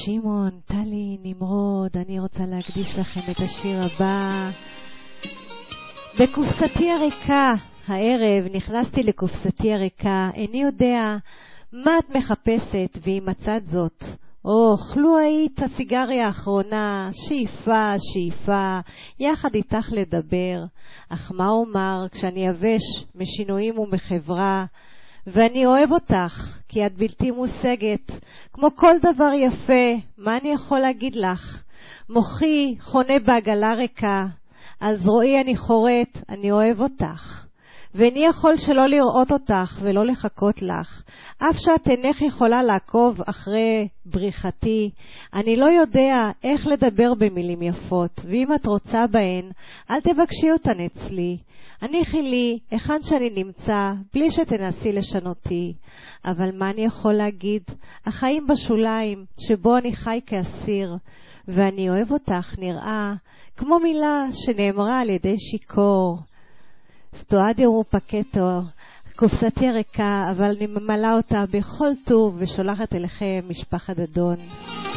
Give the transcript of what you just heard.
שמעון, טלי, נמרוד, אני רוצה להקדיש לכם את השיר הבא. בקופסתי הריקה, הערב נכנסתי לקופסתי הריקה, איני יודע מה את מחפשת ואם מצאת זאת. אוכלו היית הסיגריה האחרונה, שאיפה, שאיפה, יחד איתך לדבר. אך מה אומר כשאני יבש משינויים ומחברה, ואני אוהב אותך, כי את בלתי מושגת, כמו כל דבר יפה, מה אני יכול להגיד לך? מוחי חונה בעגלה ריקה, על זרועי אני חורת, אני אוהב אותך. ואיני יכול שלא לראות אותך ולא לחכות לך, אף שאת אינך יכולה לעקוב אחרי בריחתי. אני לא יודע איך לדבר במילים יפות, ואם את רוצה בהן, אל תבקשי אותן אצלי. הניחי לי היכן שאני נמצא, בלי שתנסי לשנותי. אבל מה אני יכול להגיד? החיים בשוליים, שבו אני חי כאסיר, ואני אוהב אותך נראה כמו מילה שנאמרה על ידי שיקור. סטואדיו רופקטו, קופסתי ריקה, אבל אני ממלאה אותה בכל טוב ושולחת אליכם משפחת דדון.